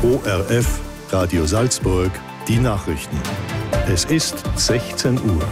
ORF, Radio Salzburg, die Nachrichten. Es ist 16 Uhr.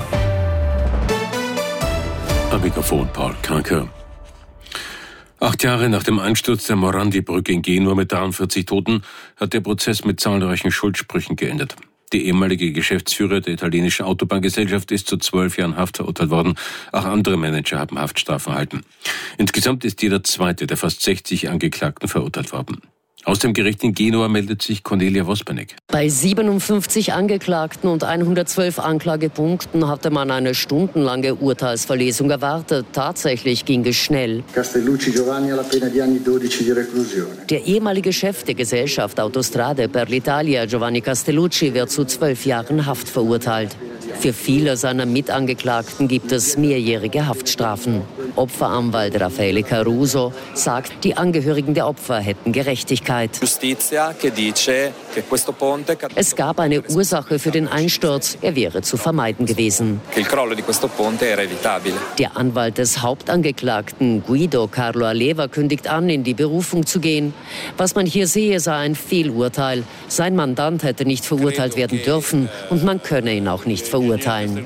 Am Mikrofon Paul Kranker. 8 Jahre nach dem Einsturz der Morandi-Brücke in Genua mit 43 Toten hat der Prozess mit zahlreichen Schuldsprüchen geendet. Die ehemalige Geschäftsführer der italienischen Autobahngesellschaft ist zu 12 Jahren Haft verurteilt worden. Auch andere Manager haben Haftstrafen erhalten. Insgesamt ist jeder zweite der fast 60 Angeklagten verurteilt worden. Aus dem Gericht in Genua meldet sich Cornelia Wospernik. Bei 57 Angeklagten und 112 Anklagepunkten hatte man eine stundenlange Urteilsverlesung erwartet. Tatsächlich ging es schnell. Castellucci Giovanni alla pena di anni 12 di reclusione. Der ehemalige Chef der Gesellschaft Autostrade per l'Italia, Giovanni Castellucci, wird zu 12 Jahren Haft verurteilt. Für viele seiner Mitangeklagten gibt es mehrjährige Haftstrafen. Opferanwalt Raffaele Caruso sagt, die Angehörigen der Opfer hätten Gerechtigkeit. Es gab eine Ursache für den Einsturz, er wäre zu vermeiden gewesen. Der Anwalt des Hauptangeklagten, Guido Carlo Aleva, kündigt an, in die Berufung zu gehen. Was man hier sehe, sei ein Fehlurteil. Sein Mandant hätte nicht verurteilt werden dürfen und man könne ihn auch nicht verurteilen.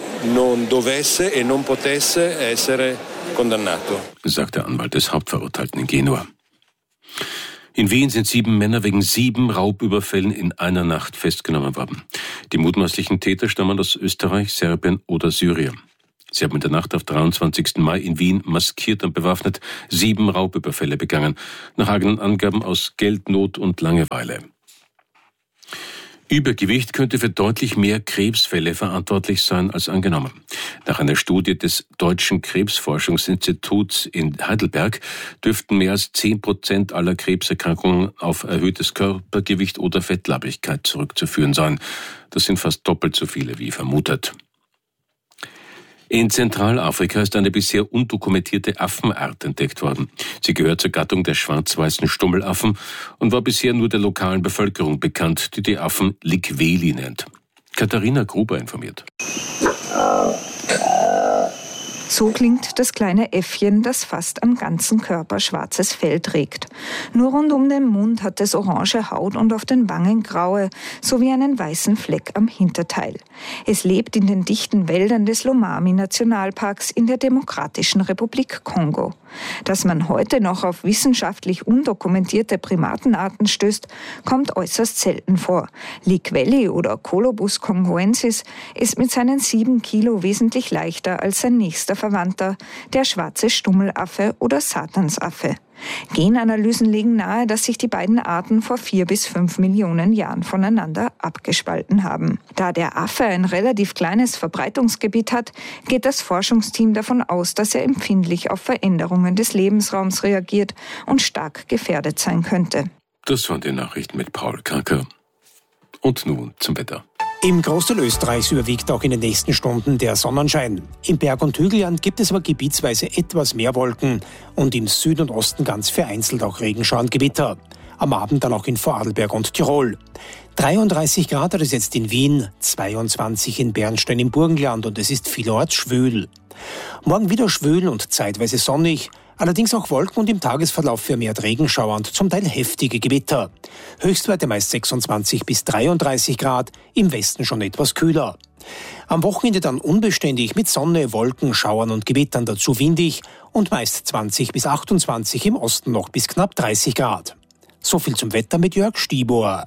Sagt der Anwalt des Hauptverurteilten in Genua. In Wien sind 7 Männer wegen 7 Raubüberfällen in einer Nacht festgenommen worden. Die mutmaßlichen Täter stammen aus Österreich, Serbien oder Syrien. Sie haben in der Nacht auf 23. Mai in Wien maskiert und bewaffnet 7 Raubüberfälle begangen, nach eigenen Angaben aus Geldnot und Langeweile. Übergewicht könnte für deutlich mehr Krebsfälle verantwortlich sein als angenommen. Nach einer Studie des Deutschen Krebsforschungsinstituts in Heidelberg dürften mehr als 10% aller Krebserkrankungen auf erhöhtes Körpergewicht oder Fettleibigkeit zurückzuführen sein. Das sind fast doppelt so viele wie vermutet. In Zentralafrika ist eine bisher undokumentierte Affenart entdeckt worden. Sie gehört zur Gattung der schwarz-weißen Stummelaffen und war bisher nur der lokalen Bevölkerung bekannt, die die Affen Likweli nennt. Katharina Gruber informiert. So klingt das kleine Äffchen, das fast am ganzen Körper schwarzes Fell trägt. Nur rund um den Mund hat es orange Haut und auf den Wangen graue, sowie einen weißen Fleck am Hinterteil. Es lebt in den dichten Wäldern des Lomami-Nationalparks in der Demokratischen Republik Kongo. Dass man heute noch auf wissenschaftlich undokumentierte Primatenarten stößt, kommt äußerst selten vor. Likweli oder Colobus congoensis ist mit seinen 7 Kilo wesentlich leichter als sein nächster Verwandter, der schwarze Stummelaffe oder Satansaffe. Genanalysen legen nahe, dass sich die beiden Arten vor 4 bis 5 Millionen Jahren voneinander abgespalten haben. Da der Affe ein relativ kleines Verbreitungsgebiet hat, geht das Forschungsteam davon aus, dass er empfindlich auf Veränderungen des Lebensraums reagiert und stark gefährdet sein könnte. Das waren die Nachrichten mit Paul Kranker. Und nun zum Wetter. Im Großteil Österreichs überwiegt auch in den nächsten Stunden der Sonnenschein. Im Berg- und Hügelland gibt es aber gebietsweise etwas mehr Wolken und im Süden und Osten ganz vereinzelt auch Regenschauer und Gewitter. Am Abend dann auch in Vorarlberg und Tirol. 33 Grad hat es jetzt in Wien, 22 in Bernstein im Burgenland und es ist vielerorts schwül. Morgen wieder schwül und zeitweise sonnig, allerdings auch Wolken und im Tagesverlauf vermehrt Regenschauer und zum Teil heftige Gewitter. Höchstwerte meist 26 bis 33 Grad, im Westen schon etwas kühler. Am Wochenende dann unbeständig mit Sonne, Wolken, Schauern und Gewittern, dazu windig und meist 20 bis 28, im Osten noch bis knapp 30 Grad. So viel zum Wetter mit Jörg Stibor.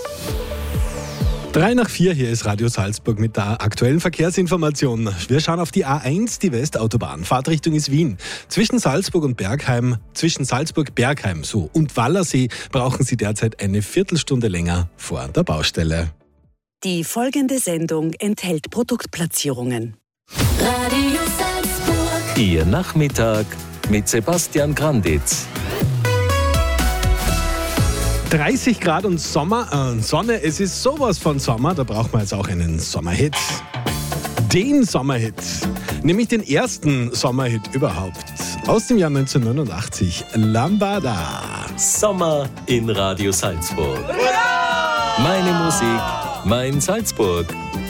3 nach 4, hier ist Radio Salzburg mit der aktuellen Verkehrsinformation. Wir schauen auf die A1, die Westautobahn. Fahrtrichtung ist Wien. Zwischen Salzburg und Bergheim, und Wallersee brauchen Sie derzeit eine Viertelstunde länger vor der Baustelle. Die folgende Sendung enthält Produktplatzierungen. Radio Salzburg. Ihr Nachmittag mit Sebastian Granditz. 30 Grad und Sonne, es ist sowas von Sommer, da braucht man jetzt auch einen Sommerhit. Den Sommerhit, nämlich den ersten Sommerhit überhaupt, aus dem Jahr 1989, Lambada. Sommer in Radio Salzburg. Meine Musik, mein Salzburg.